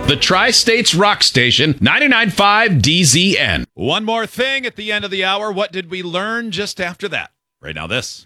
The Tri-States Rock Station, 99.5 DZN. One more thing at the end of the hour. What did we learn just after that? Right now, this.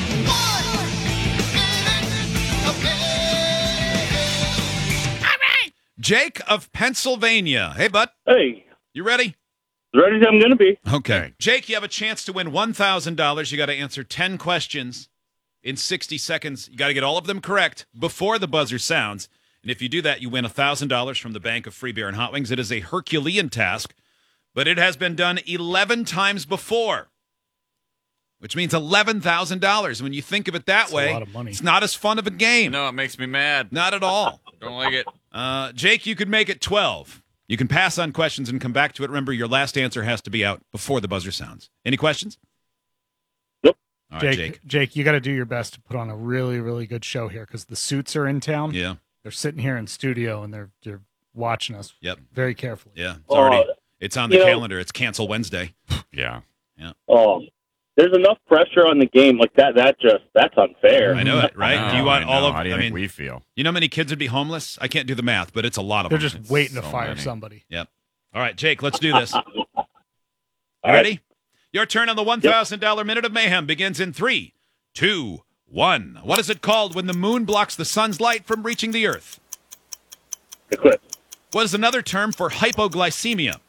Jake of Pennsylvania. Hey, bud. Hey, You ready? as ready as I'm going to be. Okay. Jake, you have a chance to win $1,000. You got to answer 10 questions in 60 seconds. You got to get all of them correct before the buzzer sounds. And if you do that, you win $1,000 from the Bank of Free Beer and Hot Wings. It is a Herculean task, but it has been done 11 times before, which means $11,000. When you think of it that way, a lot of money. It's not as fun of a game. No, it makes me mad. Not at all. Don't like it. Jake, you could make it 12. You can pass on questions and come back to it. Remember, your last answer has to be out before the buzzer sounds. Any questions? Nope. All right, Jake, you got to do your best to put on a really, really good show here because the Suits are in town. Yeah. They're sitting here in studio and they're watching us. Yep. Very carefully. Yeah. It's on the calendar. It's Cancel Wednesday. Yeah. Oh, there's enough pressure on the game like that. That's unfair. I know it, right? No, Do you want I all know. of? How do you I think mean, we feel? you know how many kids would be homeless? I can't do the math, but it's a lot of They're them. just waiting to so fire many. somebody. Yep. All right, Jake, let's do this. All Ready? Your turn on the $1,000 Minute of Mayhem begins in 3, 2, 1. What is it called when the moon blocks the sun's light from reaching the earth? Eclipse. What is another term for hypoglycemia?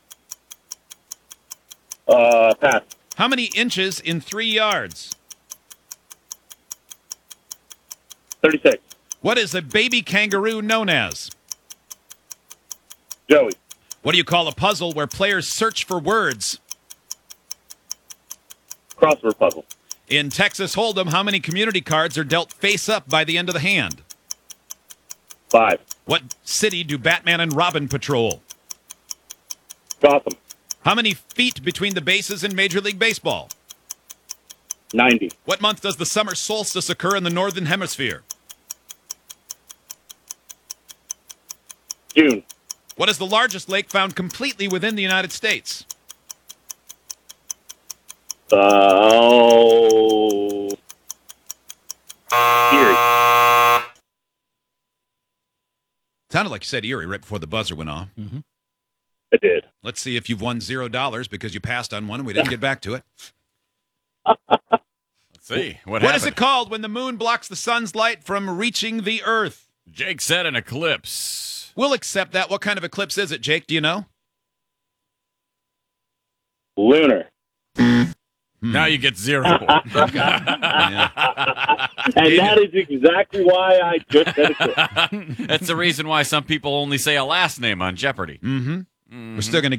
Pass. How many inches in 3 yards? 36. What is a baby kangaroo known as? Joey. What do you call a puzzle where players search for words? Crossword puzzle. In Texas Hold'em, how many community cards are dealt face up by the end of the hand? 5. What city do Batman and Robin patrol? Gotham. How many feet between the bases in Major League Baseball? 90. What month does the summer solstice occur in the Northern Hemisphere? June. What is the largest lake found completely within the United States? Erie. Sounded like you said Erie right before the buzzer went off. I did. Let's see if you've won $0 because you passed on one and we didn't get back to it. Let's see. What What happened? is it called when the moon blocks the sun's light from reaching the earth? Jake said an eclipse. We'll accept that. What kind of eclipse is it, Jake? Do you know? Lunar. Now you get 0. Yeah. And that is exactly why I just said eclipse. That's the reason why some people only say a last name on Jeopardy. We're still going to